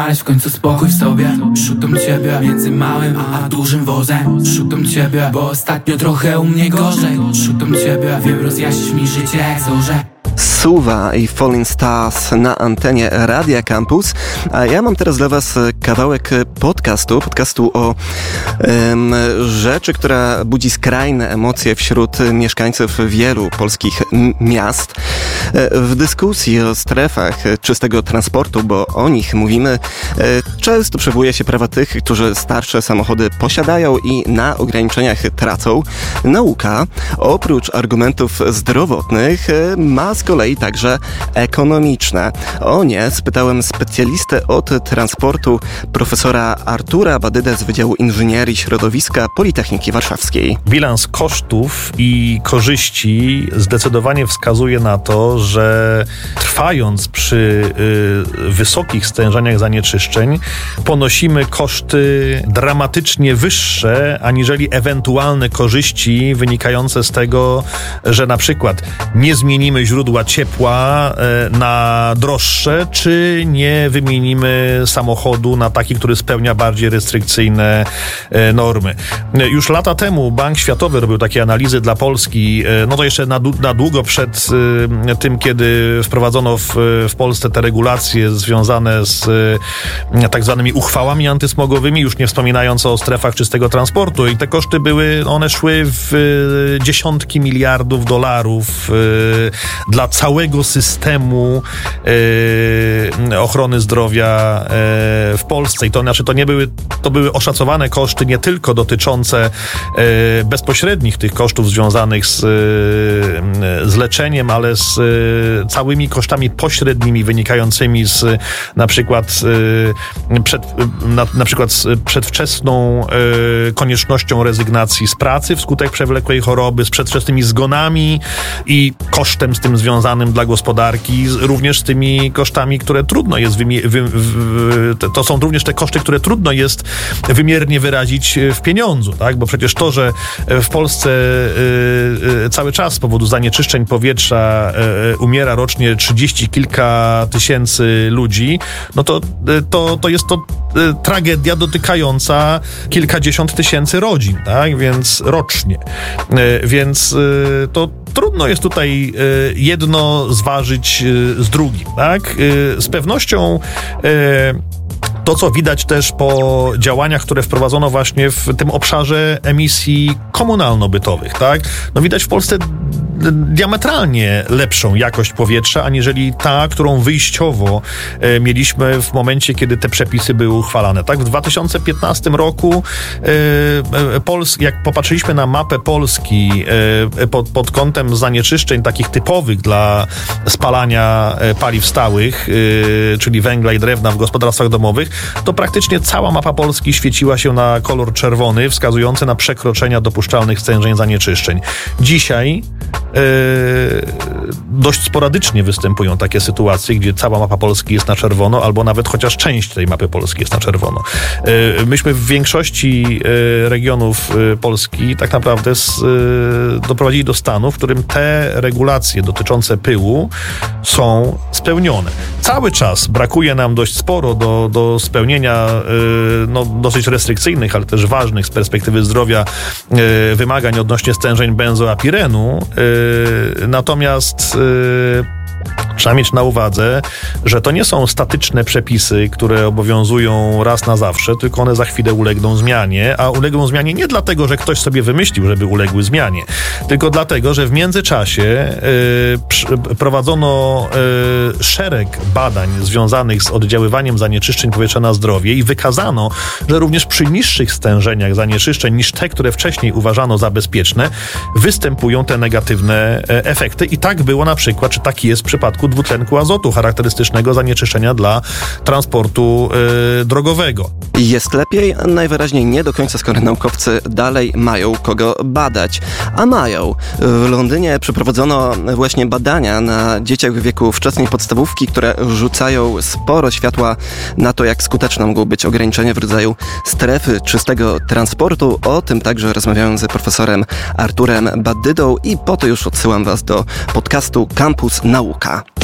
Znaleźć w końcu spokój w sobie. Szukam ciebie między małym a dużym wozem. Szukam ciebie, bo ostatnio trochę u mnie gorzej. Szukam ciebie, wiem, rozjaśnisz mi życie jak zorze. Suwa i Falling Stars na antenie Radia Campus. A ja mam teraz dla was kawałek podcastu o rzeczy, która budzi skrajne emocje wśród mieszkańców wielu polskich miast. W dyskusji o strefach czystego transportu, bo o nich mówimy, często przywołuje się prawa tych, którzy starsze samochody posiadają i na ograniczeniach tracą. Nauka, oprócz argumentów zdrowotnych, ma z kolei także ekonomiczne. O nie spytałem specjalistę od transportu, profesora Artura Badydę z Wydziału Inżynierii Środowiska Politechniki Warszawskiej. Bilans kosztów i korzyści zdecydowanie wskazuje na to, że trwając przy wysokich stężeniach zanieczyszczeń ponosimy koszty dramatycznie wyższe aniżeli ewentualne korzyści wynikające z tego, że na przykład nie zmienimy źródła ciepła na droższe, czy nie wymienimy samochodu na taki, który spełnia bardziej restrykcyjne normy. Już lata temu Bank Światowy robił takie analizy dla Polski, no to jeszcze na długo przed tym, kiedy wprowadzono w Polsce te regulacje związane z tak zwanymi uchwałami antysmogowymi, już nie wspominając o strefach czystego transportu, i te koszty one szły w dziesiątki miliardów dolarów dla całego systemu ochrony zdrowia w Polsce. I to były oszacowane koszty nie tylko dotyczące bezpośrednich tych kosztów związanych z leczeniem, ale z całymi kosztami pośrednimi wynikającymi z na przykład z przedwczesną koniecznością rezygnacji z pracy wskutek przewlekłej choroby, z przedwczesnymi zgonami i kosztem z tym związanym dla gospodarki, również z tymi kosztami, które trudno jest to są również te koszty, które trudno jest wymiernie wyrazić w pieniądzu, tak? Bo przecież to, że w Polsce cały czas z powodu zanieczyszczeń powietrza umiera rocznie 30 kilka tysięcy ludzi, no to jest to tragedia dotykająca kilkadziesiąt tysięcy rodzin, tak? Więc rocznie. Więc to trudno jest tutaj jedno zważyć z drugim, tak? Z pewnością to, co widać też po działaniach, które wprowadzono właśnie w tym obszarze emisji komunalno-bytowych, tak? No widać w Polsce diametralnie lepszą jakość powietrza, aniżeli ta, którą wyjściowo mieliśmy w momencie, kiedy te przepisy były uchwalane. Tak? W 2015 roku jak popatrzyliśmy na mapę Polski pod kątem zanieczyszczeń takich typowych dla spalania paliw stałych, czyli węgla i drewna w gospodarstwach domowych, to praktycznie cała mapa Polski świeciła się na kolor czerwony, wskazujący na przekroczenia dopuszczalnych stężeń zanieczyszczeń. Dzisiaj dość sporadycznie występują takie sytuacje, gdzie cała mapa Polski jest na czerwono, albo nawet chociaż część tej mapy Polski jest na czerwono. Myśmy w większości regionów Polski tak naprawdę doprowadzili do stanu, w którym te regulacje dotyczące pyłu są spełnione. Cały czas brakuje nam dość sporo do spełnienia dosyć restrykcyjnych, ale też ważnych z perspektywy zdrowia wymagań odnośnie stężeń benzoapirenu. Natomiast trzeba mieć na uwadze, że to nie są statyczne przepisy, które obowiązują raz na zawsze, tylko one za chwilę ulegną zmianie, a ulegną zmianie nie dlatego, że ktoś sobie wymyślił, żeby uległy zmianie, tylko dlatego, że w międzyczasie prowadzono szereg badań związanych z oddziaływaniem zanieczyszczeń powietrza na zdrowie i wykazano, że również przy niższych stężeniach zanieczyszczeń niż te, które wcześniej uważano za bezpieczne, występują te negatywne efekty. I tak było na przykład, czy taki jest w przypadku dwutlenku azotu, charakterystycznego zanieczyszczenia dla transportu drogowego. Jest lepiej? Najwyraźniej nie do końca, skoro naukowcy dalej mają kogo badać. A mają. W Londynie przeprowadzono właśnie badania na dzieciach w wieku wczesnej podstawówki, które rzucają sporo światła na to, jak skuteczne mogą być ograniczenia w rodzaju strefy czystego transportu. O tym także rozmawiałem z profesorem Arturem Badydą i po to już odsyłam was do podcastu Campus Nauka.